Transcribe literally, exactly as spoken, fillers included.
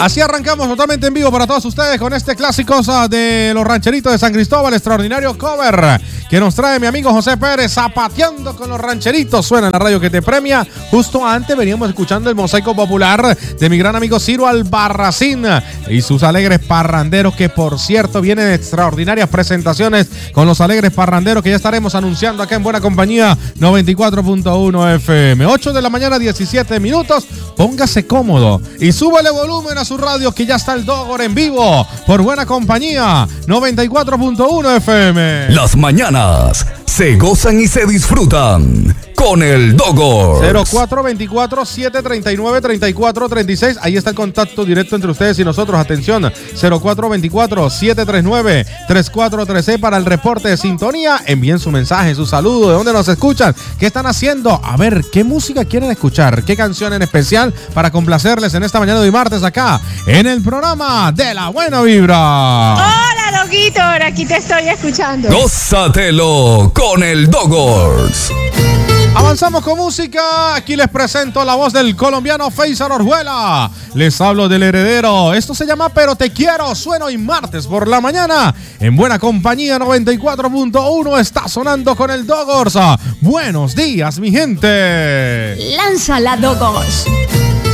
Así arrancamos totalmente en vivo para todos ustedes con este clásico de los rancheritos de San Cristóbal, extraordinario cover que nos trae mi amigo José Pérez, zapateando con los rancheritos. Suena en la radio que te premia. Justo antes veníamos escuchando el mosaico popular de mi gran amigo Ciro Albarracín y sus alegres parranderos, que por cierto vienen extraordinarias presentaciones con los alegres parranderos que ya estaremos anunciando acá en Buena Compañía noventa y cuatro punto uno F M. ocho de la mañana, diecisiete minutos. Póngase cómodo y súbele volumen a su radio, que ya está el Dogor en vivo por Buena Compañía noventa y cuatro punto uno F M. Las mañanas se gozan y se disfrutan con el Dogor. cero cuatro veinticuatro, siete treinta y nueve, treinta y cuatro treinta y seis. Ahí está el contacto directo entre ustedes y nosotros. Atención, cero cuatro veinticuatro, siete treinta y nueve, treinta y cuatro treinta y seis para el reporte de sintonía. Envíen su mensaje, su saludo, de dónde nos escuchan, qué están haciendo. A ver, qué música quieren escuchar, qué canción en especial para complacerles en esta mañana de hoy martes acá en el programa de La Buena Vibra. Hola, Doguito, aquí te estoy escuchando. Gózatelo con el Dogors. Avanzamos con música. Aquí les presento la voz del colombiano Feisar Orjuela. Les hablo del heredero. Esto se llama Pero Te Quiero. Suena hoy martes por la mañana en Buena Compañía noventa y cuatro punto uno. Está sonando con el Dogors. Buenos días, mi gente. Lánzala, Dogos.